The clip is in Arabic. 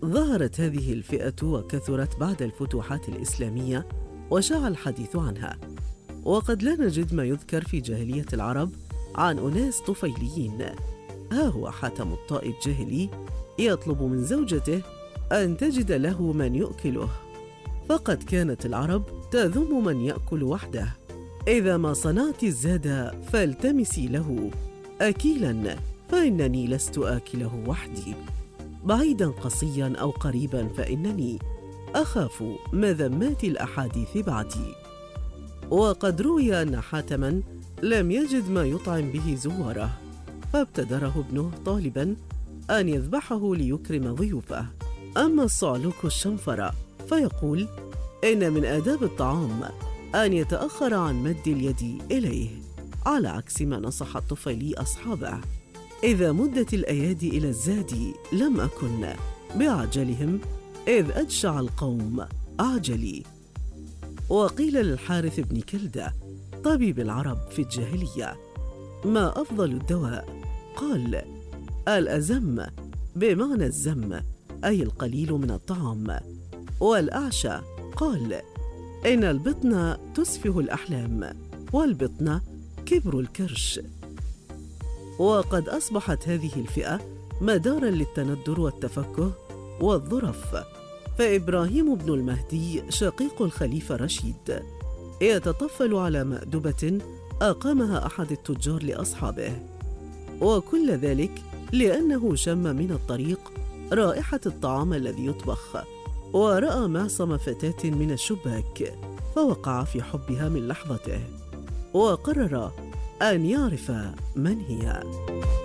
ظهرت هذه الفئة وكثرت بعد الفتوحات الإسلامية وشاع الحديث عنها، وقد لا نجد ما يذكر في جاهلية العرب عن أناس طفيليين. ها هو حاتم الطائي الجاهلي يطلب من زوجته أن تجد له من يؤكله، فقد كانت العرب تذم من يأكل وحده. إذا ما صنعت الزاد فالتمسي له أكيلا، فإنني لست آكله وحدي، بعيدا قصيا أو قريبا فإنني أخاف مذمات الأحاديث بعدي. وقد روي أن حاتما لم يجد ما يطعم به زواره، فابتدره ابنه طالبا أن يذبحه ليكرم ضيوفه. أما الصعلوك الشنفر فيقول إن من آداب الطعام أن يتأخر عن مد اليد إليه، على عكس ما نصح الطفيلي أصحابه: إذا مدت الأيادي إلى الزاد لم أكن بعجلهم، إذ أجشع القوم أعجلي. وقيل للحارث بن كلدة طبيب العرب في الجاهلية: ما أفضل الدواء؟ قال: الأزم، بمعنى الزم أي القليل من الطعام. والأعشى قال: إن البطن تسفه الأحلام، والبطن كبر الكرش. وقد أصبحت هذه الفئة مداراً للتندر والتفكه والظرف، فإبراهيم بن المهدي شقيق الخليفة رشيد يتطفل على مأدبة أقامها أحد التجار لأصحابه، وكل ذلك لأنه شم من الطريق رائحة الطعام الذي يطبخ، ورأى معصم فتاة من الشباك فوقع في حبها من لحظته، وقرر أن يعرف من هي.